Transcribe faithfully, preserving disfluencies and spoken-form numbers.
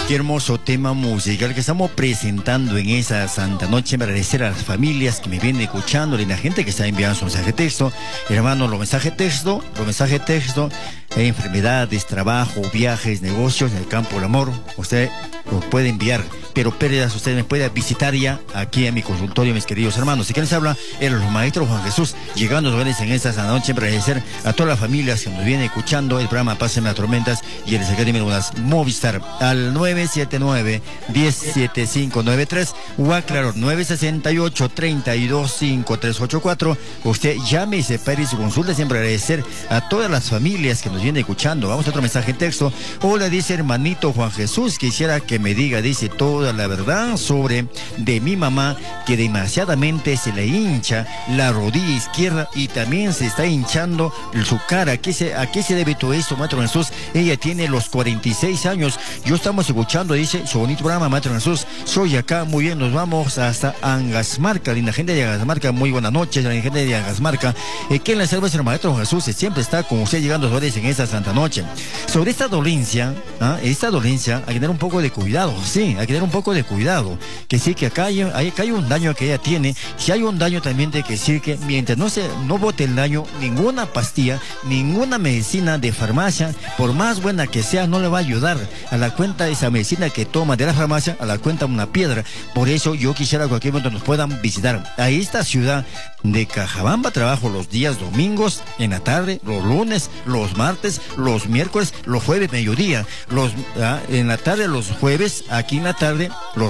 Qué hermoso tema musical que estamos presentando en esa Santa Noche. Agradecer a las familias que me vienen escuchando y a la gente que está enviando su mensaje de texto. Hermano, los mensajes de texto, los mensajes de texto, eh, enfermedades, trabajo, viajes, negocios, en el campo del amor, usted lo puede enviar. Pero pérdidas, usted me puede visitar ya aquí en mi consultorio, mis queridos hermanos. ¿Y quién les habla? El maestro Juan Jesús, llegando a los en esta Santa Noche para agradecer a todas las familias que nos vienen escuchando el programa Pásame las Tormentas y el Secreto de Movistar al nueve siete nueve, uno cero siete cinco nueve tres o a claro nueve seis ocho, tres dos cinco tres ocho cuatro. Usted llame y se pare su consulta. Siempre agradecer a todas las familias que nos vienen escuchando. Vamos a otro mensaje de texto. Hola, dice hermanito Juan Jesús, quisiera que me diga, dice, toda la verdad sobre de mi mamá, que demasiadamente se le hincha la rodilla izquierda y también se está hinchando su cara. ¿A qué se, a qué se debe todo esto, maestro Jesús? Ella tiene los cuarenta y seis años. Yo estamos escuchando, dice, su bonito programa, maestro Jesús. Soy acá, muy bien, nos vamos hasta Angasmarca, linda gente de Angasmarca. Muy buenas noches, la gente de Angasmarca. Eh, ¿Quién le salva, el maestro Jesús? Siempre está con usted llegando a en esta Santa Noche. Sobre esta dolencia, ¿ah? esta dolencia, hay que tener un poco de cuidado, sí, hay que tener un poco de cuidado. Que sí, que acá hay, hay, acá hay un daño que ella tiene. Si hay un daño también, de que decir que mientras no se no bote el daño, ninguna pastilla, ninguna medicina de farmacia, por más buena que sea, no le va a ayudar a la cuenta de esa medicina que toma de la farmacia, a la cuenta una piedra. Por eso yo quisiera que cualquier momento nos puedan visitar a esta ciudad de Cajabamba. Trabajo los días domingos en la tarde, los lunes, los martes, los miércoles, los jueves mediodía, los ah, en la tarde, los jueves aquí en la tarde, los